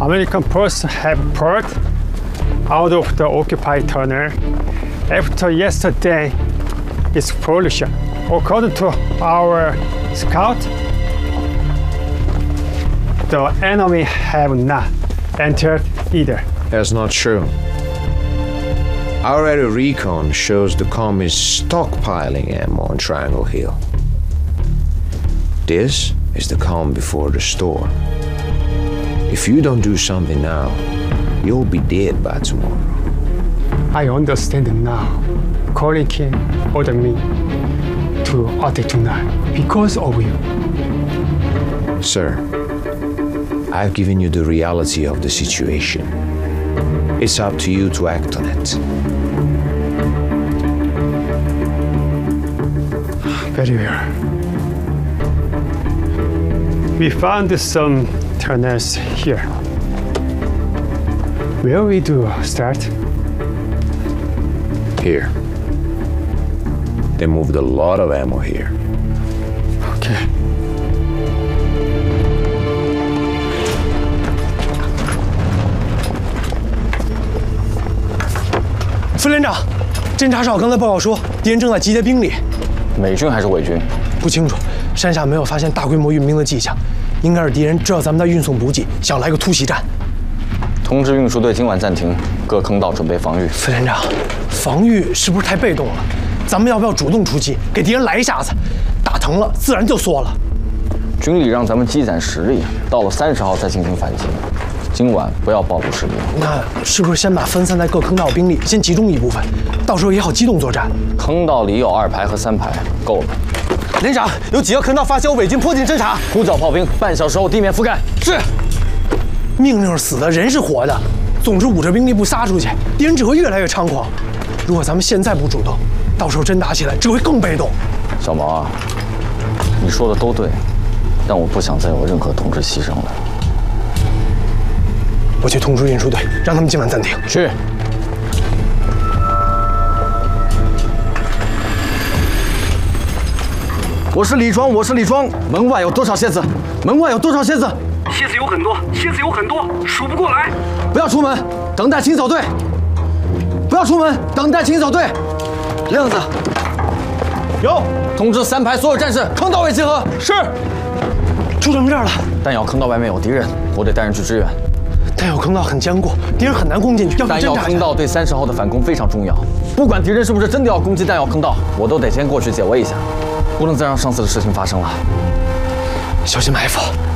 American forces have poured out of the occupied tunnel after yesterday's explosion. According to our scout, the enemy have not entered either. That's not true. Our radar recon shows the comm is stockpiling ammo on Triangle Hill. This is the calm before the storm. If you don't do something now, you'll be dead by tomorrow. I understand now. Colin King ordered me to attack tonight because of you. Sir, I've given you the reality of the situation. It's up to you to act on it. Very well. We found some tunnels here. Where we do start? Here. They moved a lot of ammo here. Okay. 副连长，侦察哨刚才报告说，敌人正在集结兵力。 美军还是伪军？ 不清楚，山下没有发现大规模运兵的迹象，应该是敌人知道咱们在运送补给，想来个突袭战。 通知运输队今晚暂停，各坑道准备防御。 副连长，防御是不是太被动了？咱们要不要主动出击，给敌人来一下子？打疼了，自然就缩了。 军里让咱们积攒实力，到了30号再进行反击。今晚不要暴露士兵。 那是不是先把分散在各坑道兵力先集中一部分，到时候也好机动作战？ 坑道里有2排和3排，够了。 连长，有几个坑道发现有伪军迫近侦察， 呼叫炮兵，半小时后地面覆盖。 是。命令是死的，人是活的。总之，捂着兵力不撒出去，敌人只会越来越猖狂。如果咱们现在不主动，到时候真打起来，只会更被动。 小毛啊，你说的都对，但我不想再有任何同志牺牲了。 我去通知运输队，让他们今晚暂停。 去。 我是李庄，门外有多少蝎子？门外有多少蝎子？ 蝎子有很多，数不过来。 不要出门，等待清扫队。不要出门，等待清扫队。亮子， 有通知3排所有战士坑道位集合。是。 出咱们这儿了。 弹药坑道外面有敌人，我得带人去支援。 弹药坑道很坚固，敌人很难攻进去。 弹药坑道对30号的反攻非常重要，不管敌人是不是真的要攻击弹药坑道，我都得先过去解围一下，不能再让上次的事情发生了。 小心埋伏。